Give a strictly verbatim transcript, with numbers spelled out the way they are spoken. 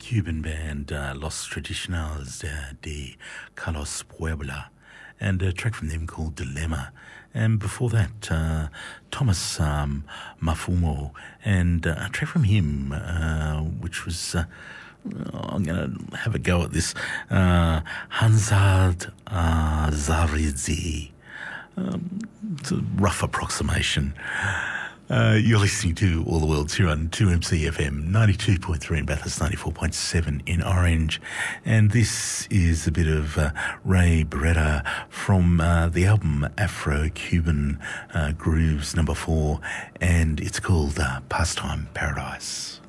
Cuban band uh, Los Tradicionales uh, de Carlos Puebla, and a track from them called Dilemma. And before that, uh, Thomas um, Mafumo, and uh, a track from him, uh, which was, uh, I'm going to have a go at this, uh, Hansard uh, Zaridzi. Um, it's a rough approximation. Uh, you're listening to All the World's here on two M C F M, ninety-two point three in Bathurst, ninety-four point seven in Orange. And this is a bit of uh, Ray Beretta from uh, the album Afro-Cuban uh, Grooves number four, and it's called uh, Pastime Paradise.